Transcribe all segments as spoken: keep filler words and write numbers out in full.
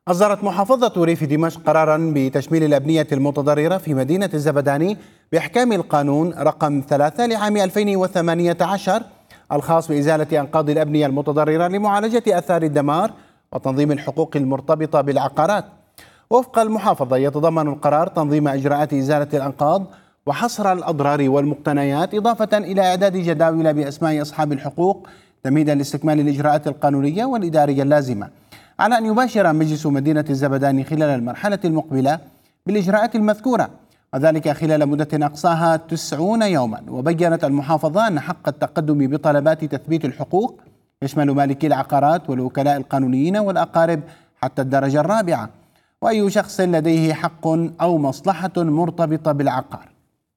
أصدرت محافظة ريف دمشق قراراً بتشميل الأبنية المتضررة في مدينة الزبداني بإحكام القانون رقم ثلاثة لعام ألفين وثمانية عشر الخاص بإزالة أنقاض الأبنية المتضررة لمعالجة آثار الدمار وتنظيم الحقوق المرتبطة بالعقارات. وفق المحافظة يتضمن القرار تنظيم إجراءات إزالة الأنقاض وحصر الأضرار والمقتنيات، إضافة إلى إعداد جداول بأسماء أصحاب الحقوق تمهيدا لاستكمال الإجراءات القانونية والإدارية اللازمة، على أن يباشر مجلس مدينة الزبداني خلال المرحلة المقبلة بالإجراءات المذكورة، وذلك خلال مدة أقصاها تسعون يوما. وبيّنت المحافظة أن حق التقدم بطلبات تثبيت الحقوق يشمل مالكي العقارات والوكلاء القانونيين والأقارب حتى الدرجة الرابعة، وأي شخص لديه حق أو مصلحة مرتبطة بالعقار.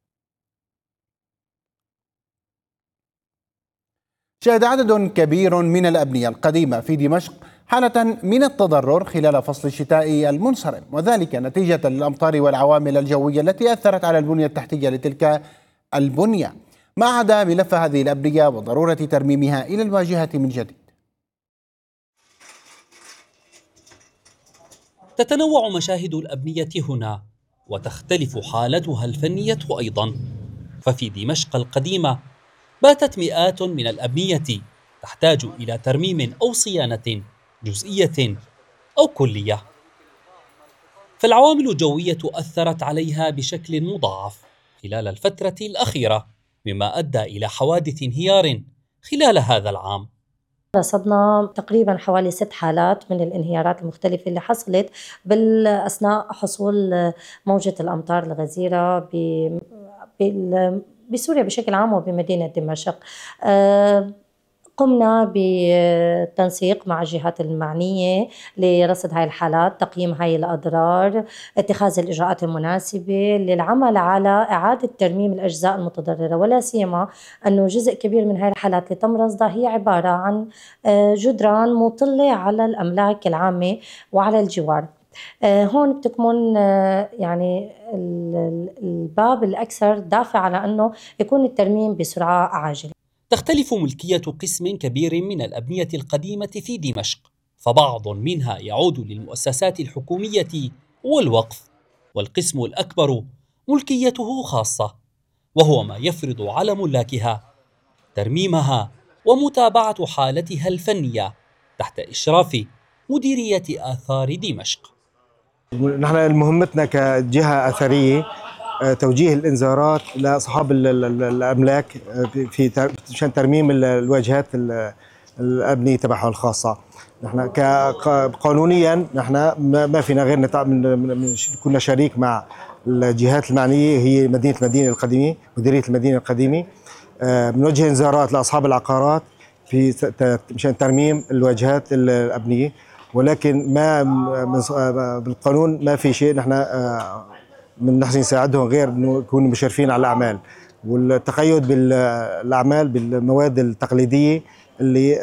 شهد عدد كبير من الأبنية القديمة في دمشق حالة من التضرر خلال فصل الشتاء المنصرم، وذلك نتيجة للأمطار والعوامل الجوية التي أثرت على البنية التحتية لتلك البنية، ما عدا ملف هذه الأبنية وضرورة ترميمها إلى الواجهة من جديد. تتنوع مشاهد الأبنية هنا وتختلف حالتها الفنية أيضا، ففي دمشق القديمة باتت مئات من الأبنية تحتاج إلى ترميم أو صيانة جزئية أو كلية، فالعوامل الجوية أثرت عليها بشكل مضاعف خلال الفترة الأخيرة، مما أدى إلى حوادث انهيار خلال هذا العام. رصدنا تقريبا حوالي ست حالات من الانهيارات المختلفة اللي حصلت بالأثناء حصول موجة الأمطار الغزيرة بسوريا بشكل عام وبمدينة دمشق. قمنا بالتنسيق مع الجهات المعنية لرصد هاي الحالات، تقييم هاي الأضرار، اتخاذ الإجراءات المناسبة للعمل على إعادة ترميم الأجزاء المتضررة، ولا سيما أنه جزء كبير من هاي الحالات اللي تم رصدها هي عبارة عن جدران مطلة على الأملاك العامة وعلى الجوار. هون بتكمن يعني الباب الأكثر دافع على أنه يكون الترميم بسرعة عاجلة. تختلف ملكية قسم كبير من الأبنية القديمة في دمشق، فبعض منها يعود للمؤسسات الحكومية والوقف، والقسم الأكبر ملكيته خاصة، وهو ما يفرض على ملاكها ترميمها ومتابعة حالتها الفنية تحت إشراف مديرية آثار دمشق. نحن مهمتنا كجهة أثرية توجيه الإنذارات لأصحاب الأملاك في مشان ترميم الواجهات الأبنية تبعها الخاصة. نحن قانونيا نحن ما فينا غير كنا شريك مع الجهات المعنية، هي مدينة المدينة القديمة، مديرية المدينة القديمة، بنوجه إنذارات لأصحاب العقارات في مشان ترميم الواجهات الأبنية، ولكن ما بالقانون ما في شيء نحن من نحن نساعدهم غير انه يكونوا مشرفين على الاعمال والتقيد بالاعمال بالمواد التقليديه اللي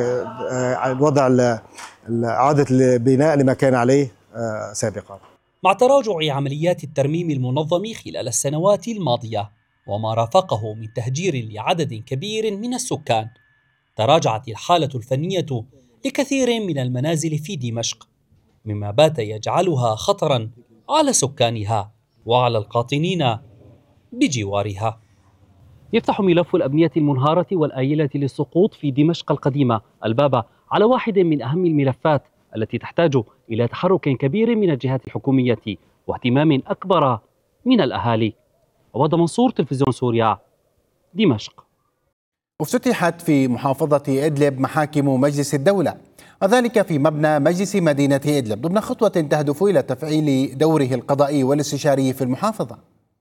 الوضع اعاده البناء لما كان عليه سابقا. مع تراجع عمليات الترميم المنظم خلال السنوات الماضيه وما رافقه من تهجير لعدد كبير من السكان، تراجعت الحاله الفنيه لكثير من المنازل في دمشق، مما بات يجعلها خطرا على سكانها وعلى القاطنين بجوارها. يفتح ملف الأبنية المنهارة والآيلة للسقوط في دمشق القديمة الباب على واحد من أهم الملفات التي تحتاج إلى تحرك كبير من الجهات الحكومية واهتمام أكبر من الأهالي. عواد منصور، تلفزيون سوريا، دمشق. افتتحت في محافظة إدلب محاكم مجلس الدولة، وذلك في مبنى مجلس مدينة إدلب ضمن خطوة تهدف إلى تفعيل دوره القضائي والاستشاري في المحافظة.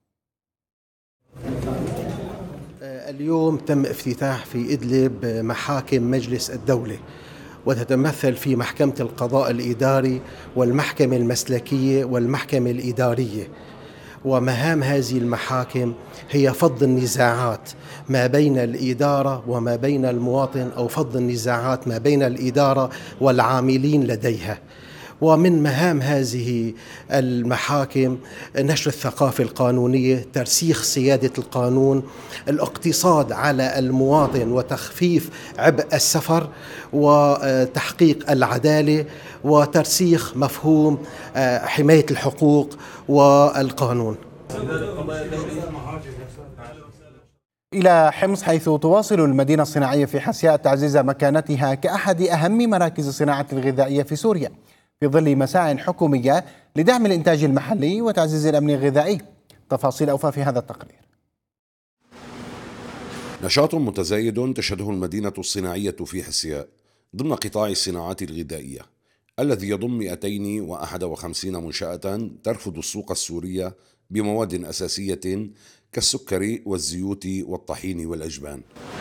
اليوم تم افتتاح في إدلب محاكم مجلس الدولة، وتتمثل في محكمة القضاء الإداري والمحكمة المسلكية والمحكمة الإدارية. ومهام هذه المحاكم هي فض النزاعات ما بين الإدارة وما بين المواطن، أو فض النزاعات ما بين الإدارة والعاملين لديها. ومن مهام هذه المحاكم نشر الثقافة القانونية، ترسيخ سيادة القانون، الاقتصاد على المواطن وتخفيف عبء السفر، وتحقيق العدالة، وترسيخ مفهوم حماية الحقوق والقانون. إلى حمص، حيث تواصل المدينة الصناعية في حسياء تعزيز مكانتها كأحد أهم مراكز الصناعة الغذائية في سوريا، في ظل مساعٍ حكومية لدعم الإنتاج المحلي وتعزيز الأمن الغذائي. تفاصيل أوفى في هذا التقرير. نشاط متزايد تشهده المدينة الصناعية في حسياء ضمن قطاع الصناعات الغذائية الذي يضم مئتين وواحد وخمسين منشأة ترفض السوق السورية بمواد أساسية كالسكر والزيوت والطحين والأجبان.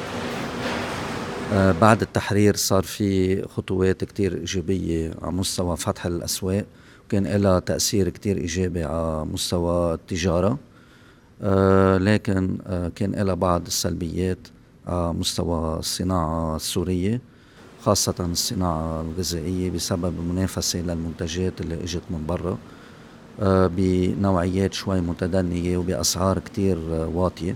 بعد التحرير صار في خطوات كتير إيجابية على مستوى فتح الأسواق، وكان لها تأثير كتير إيجابي على مستوى التجارة، لكن كان لها بعض السلبيات على مستوى الصناعة السورية، خاصة الصناعة الغذائية، بسبب المنافسة للمنتجات اللي اجت من برا بنوعيات شوي متدنية وبأسعار كتير واطية.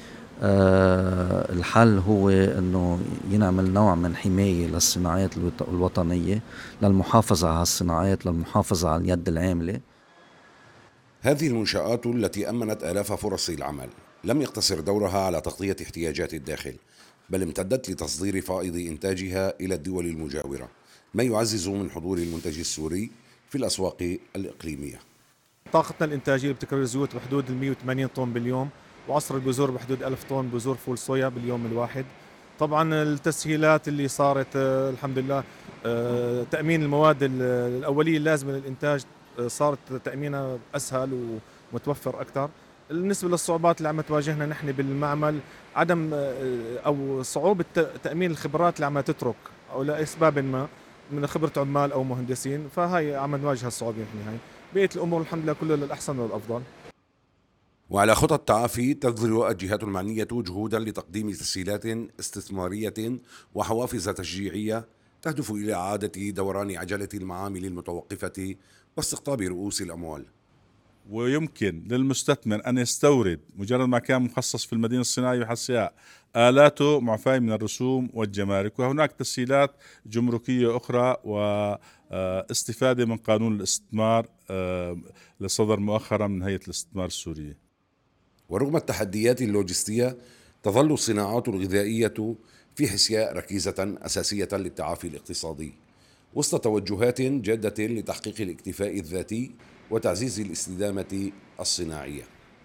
الحل هو أنه ينعمل نوع من حماية للصناعات الوطنية، للمحافظة على الصناعات، للمحافظة على اليد العاملة. هذه المنشآت التي أمنت آلاف فرص العمل لم يقتصر دورها على تغطية احتياجات الداخل، بل امتدت لتصدير فائض إنتاجها إلى الدول المجاورة، ما يعزز من حضور المنتج السوري في الأسواق الإقليمية. طاقتنا الإنتاجية بتكرر الزيوت بحدود مئة وثمانين طن باليوم، وعصر البذور بحدود ألف طن بذور فول صويا باليوم الواحد. طبعا التسهيلات اللي صارت الحمد لله، تأمين المواد الأولية اللازمة للإنتاج صارت تأمينها أسهل ومتوفر أكثر. بالنسبة للصعوبات اللي عم تواجهنا نحن بالمعمل، عدم أو صعوبة تأمين الخبرات اللي عم تترك أو لأسباب ما من خبرة عمال أو مهندسين، فهي عم نواجه الصعوبة نحن. هاي بقية الأمور الحمد لله كله للأحسن والأفضل. وعلى خطى التعافي تبذل الجهات المعنية جهودا لتقديم تسهيلات استثمارية وحوافز تشجيعية تهدف إلى إعادة دوران عجلة المعامل المتوقفة واستقطاب رؤوس الأموال. ويمكن للمستثمر أن يستورد مجرد ما كان مخصص في المدينة الصناعية وحسياء آلاته معفاة من الرسوم والجمارك، وهناك تسهيلات جمركية أخرى واستفادة من قانون الاستثمار اللي صدر مؤخرا من هيئة الاستثمار السورية. ورغم التحديات اللوجستية تظل الصناعات الغذائية في حسياء ركيزة أساسية للتعافي الاقتصادي وسط توجهات جادة لتحقيق الاكتفاء الذاتي وتعزيز الاستدامة الصناعية.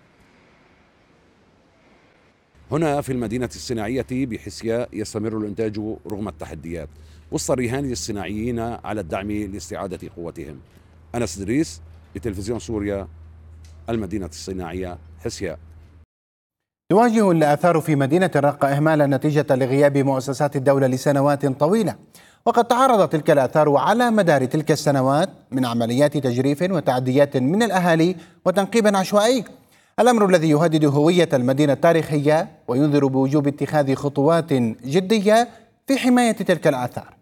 هنا في المدينة الصناعية بحسياء يستمر الإنتاج رغم التحديات وسط الرهان للصناعيين على الدعم لاستعادة قوتهم. أنس إدريس لتلفزيون سوريا، المدينة الصناعية حسياء. تواجه الآثار في مدينة الرقة إهمالا نتيجة لغياب مؤسسات الدولة لسنوات طويلة، وقد تعرضت تلك الآثار على مدار تلك السنوات من عمليات تجريف وتعديات من الأهالي وتنقيب عشوائي، الأمر الذي يهدد هوية المدينة التاريخية وينذر بوجوب اتخاذ خطوات جدية في حماية تلك الآثار.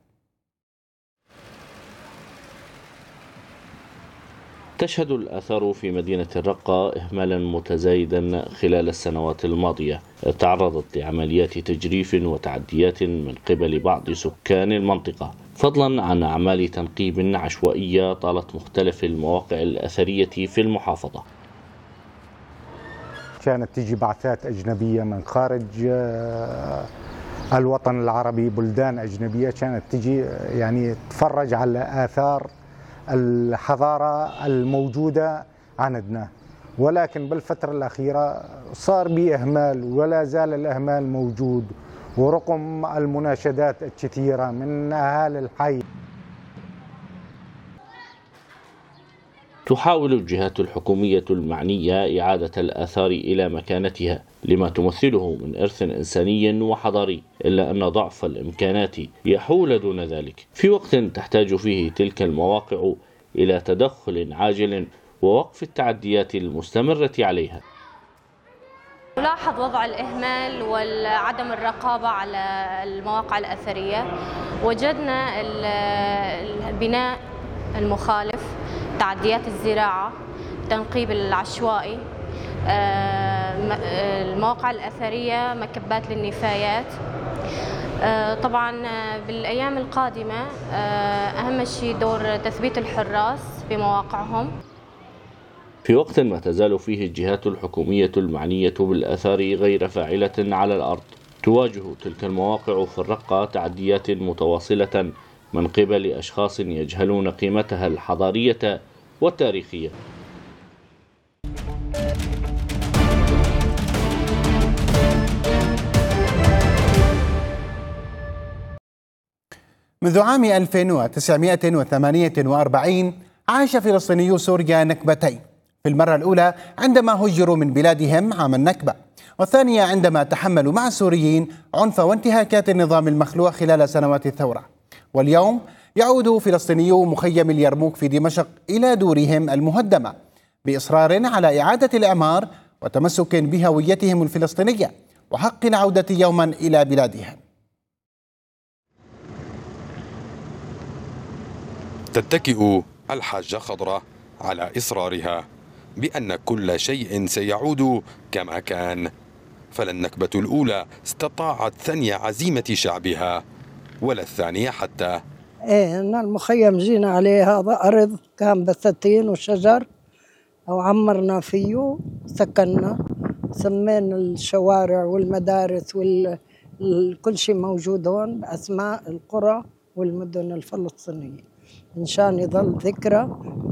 تشهد الآثار في مدينة الرقة إهمالا متزايدا خلال السنوات الماضية، تعرضت لعمليات تجريف وتعديات من قبل بعض سكان المنطقة، فضلا عن أعمال تنقيب عشوائية طالت مختلف المواقع الأثرية في المحافظة. كانت تجي بعثات أجنبية من خارج الوطن العربي، بلدان أجنبية كانت تجي يعني تتفرج على آثار الحضارة الموجودة عندنا، ولكن بالفترة الأخيرة صار بإهمال ولا زال الإهمال موجود، ورغم المناشدات الكثيرة من أهالي الحي. تحاول الجهات الحكومية المعنية إعادة الآثار إلى مكانتها لما تمثله من إرث إنساني وحضاري، إلا أن ضعف الإمكانات يحول دون ذلك في وقت تحتاج فيه تلك المواقع إلى تدخل عاجل ووقف التعديات المستمرة عليها. نلاحظ وضع الإهمال وعدم الرقابة على المواقع الأثرية. وجدنا البناء المخالف، تعديات الزراعة، التنقيب العشوائي، المواقع الأثرية، مكبات للنفايات. طبعا بالأيام القادمة أهم شيء دور تثبيت الحراس في مواقعهم. في وقت ما تزال فيه الجهات الحكومية المعنية بالآثار غير فاعلة على الأرض، تواجه تلك المواقع في الرقة تعديات متواصلة من قبل أشخاص يجهلون قيمتها الحضارية والتاريخية. منذ عام ألف وتسعمائة وثمانية وأربعين عاش فلسطينيو سوريا نكبتين، في المرة الأولى عندما هجروا من بلادهم عام النكبة، والثانية عندما تحملوا مع السوريين عنف وانتهاكات النظام المخلوع خلال سنوات الثورة. واليوم يعود فلسطينيو مخيم اليرموك في دمشق إلى دورهم المهدمة بإصرار على إعادة الإعمار وتمسك بهويتهم الفلسطينية وحق العودة يوما إلى بلادهم. تتكئ الحاجة خضرة على إصرارها بأن كل شيء سيعود كما كان، فلا النكبة الأولى استطاعت ثني عزيمة شعبها ولا الثانية حتى. ايه أنا المخيم جينا عليه، هذا أرض كان بساتين وشجر وعمرنا فيه، سكننا، سمينا الشوارع والمدارس وكل شيء موجود هون بأسماء القرى والمدن الفلسطينية، إنشان يظل ذكرى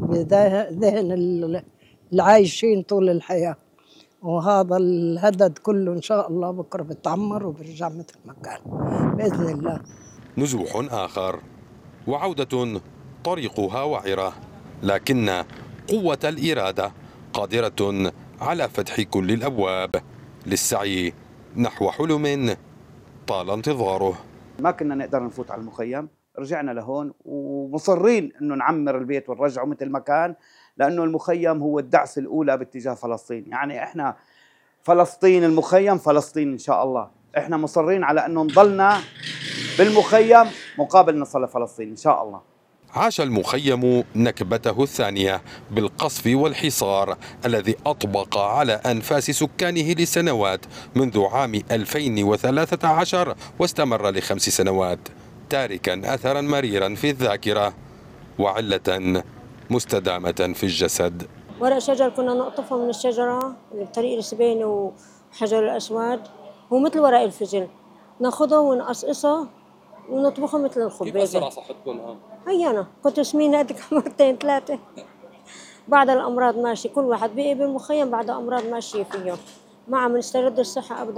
بذهن العايشين طول الحياة. وهذا الهدد كله إن شاء الله بكرة بتعمر وبرجع مثل ما كان بإذن الله. نزوح آخر وعودة طريقها وعرة، لكن قوة الإرادة قادرة على فتح كل الأبواب للسعي نحو حلم طال انتظاره. ما كنا نقدر نفوت على المخيم، رجعنا لهون ومصرين انه نعمر البيت ونرجعه مثل ما كان، لانه المخيم هو الدعسه الاولى باتجاه فلسطين. يعني احنا فلسطين، المخيم فلسطين ان شاء الله، احنا مصرين على انه نضلنا بالمخيم مقابل نصل لفلسطين ان شاء الله. عاش المخيم نكبته الثانية بالقصف والحصار الذي أطبق على أنفاس سكانه لسنوات منذ عام ألفين وثلاثة عشر واستمر لخمس سنوات، تاركا أثرا مريرا في الذاكرة وعلة مستدامة في الجسد. ورق شجر كنا نقطفه من الشجرة بطريق السبينة وحجر الأسود، هو مثل ورق الفجل، ناخده ونقصقصه ونطبخه مثل الخبازة. كيف أثر على صحتكم؟ ها هي أنا كنت سمينة قدك مرتين ثلاثة. بعد الأمراض ماشي، كل واحد بقي بالمخيم بعد أمراض ماشية فيه، ما عم نسترد الصحة أبدا.